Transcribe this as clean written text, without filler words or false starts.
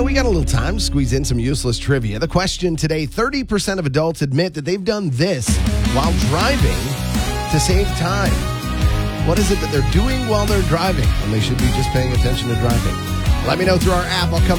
we got a little time to squeeze in some useless trivia. The question today, 30% of adults admit that they've done this while driving to save time. What is it that they're doing while they're driving when they should be just paying attention to driving? Let me know through our app. I'll come